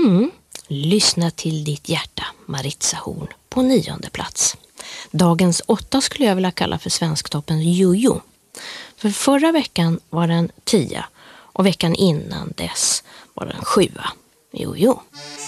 Lyssna till ditt hjärta, Maritza Horn, på 9:e plats. Dagens 8 skulle jag vilja kalla för svensktoppen Jojo. För förra veckan var den 10 och veckan innan dess var den 7. Jojo.